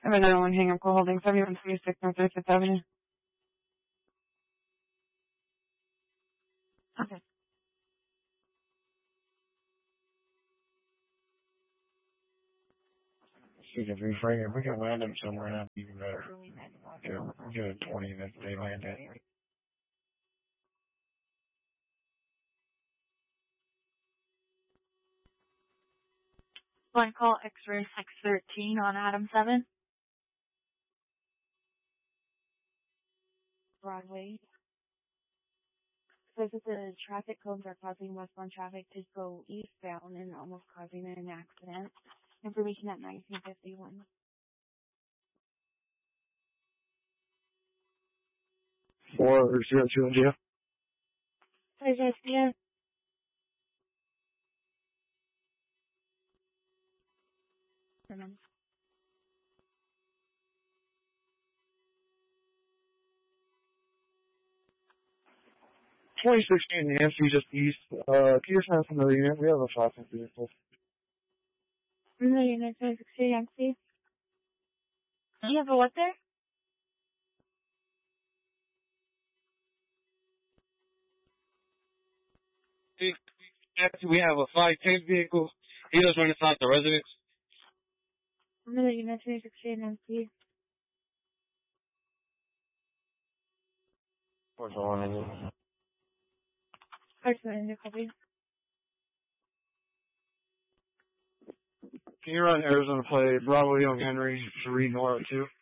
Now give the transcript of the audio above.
I have another one hang up call holding 7126 North 35th Avenue. Okay. Shoot, if we can land them somewhere, that'd be even better. Get a 20 minutes they land at. One call X-ray 613 on Adam 7. Broadway. Says that the traffic cones are causing westbound traffic to go eastbound and almost causing an accident. Information at 1951. 402 India. Hi, Jessica. Remember. 2016 Nancy, just east. Peterson from the unit. We have a 5 vehicle. No, you're not going to see MC. You have a what there? We have a 510 vehicle. He does run inside the residence. No, you're not going to see MC. What's on? Person in the copy. Can you run Arizona play Bravo Young Henry 3 Nora 2?